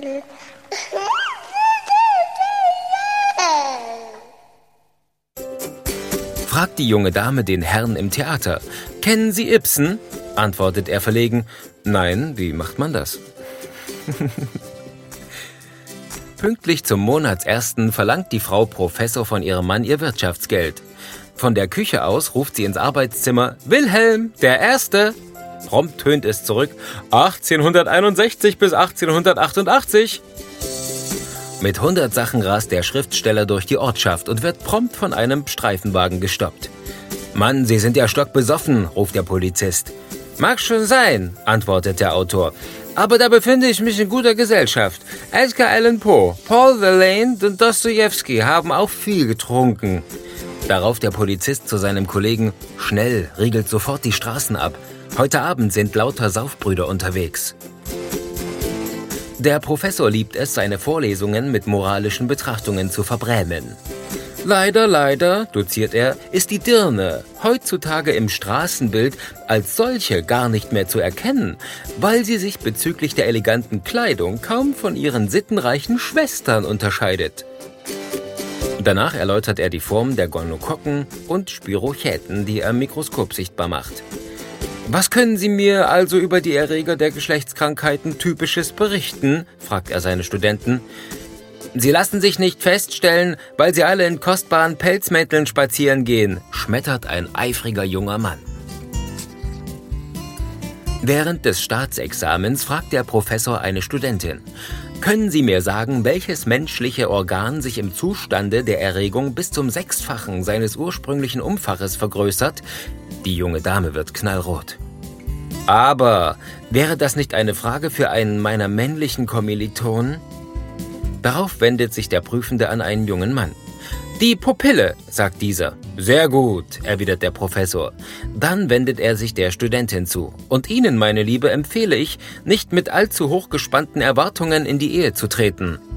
Fragt die junge Dame den Herrn im Theater. »Kennen Sie Ibsen?« antwortet er verlegen. »Nein, wie macht man das?« Pünktlich zum Monatsersten verlangt die Frau Professor von ihrem Mann ihr Wirtschaftsgeld. Von der Küche aus ruft sie ins Arbeitszimmer: »Wilhelm, der Erste!« Prompt tönt es zurück: »1861 bis 1888«. Mit 100 Sachen rast der Schriftsteller durch die Ortschaft und wird prompt von einem Streifenwagen gestoppt. »Mann, Sie sind ja stockbesoffen«, ruft der Polizist. »Mag schon sein«, antwortet der Autor. »Aber da befinde ich mich in guter Gesellschaft. Edgar Allan Poe, Paul Verlaine und Dostojewski haben auch viel getrunken.« Darauf der Polizist zu seinem Kollegen: »Schnell, riegelt sofort die Straßen ab. Heute Abend sind lauter Saufbrüder unterwegs.« Der Professor liebt es, seine Vorlesungen mit moralischen Betrachtungen zu verbrämen. »Leider«, doziert er, »ist die Dirne heutzutage im Straßenbild als solche gar nicht mehr zu erkennen, weil sie sich bezüglich der eleganten Kleidung kaum von ihren sittenreichen Schwestern unterscheidet.« Danach erläutert er die Form der Gonokokken und Spirochäten, die er im Mikroskop sichtbar macht. »Was können Sie mir also über die Erreger der Geschlechtskrankheiten Typisches berichten?« fragt er seine Studenten. »Sie lassen sich nicht feststellen, weil sie alle in kostbaren Pelzmänteln spazieren gehen«, schmettert ein eifriger junger Mann. Während des Staatsexamens fragt der Professor eine Studentin: »Können Sie mir sagen, welches menschliche Organ sich im Zustande der Erregung bis zum 6-fachen seines ursprünglichen Umfanges vergrößert?« Die junge Dame wird knallrot. »Aber wäre das nicht eine Frage für einen meiner männlichen Kommilitonen?« Darauf wendet sich der Prüfende an einen jungen Mann. »Die Pupille«, sagt dieser. »Sehr gut«, erwidert der Professor. Dann wendet er sich der Studentin zu. »Und Ihnen, meine Liebe, empfehle ich, nicht mit allzu hochgespannten Erwartungen in die Ehe zu treten.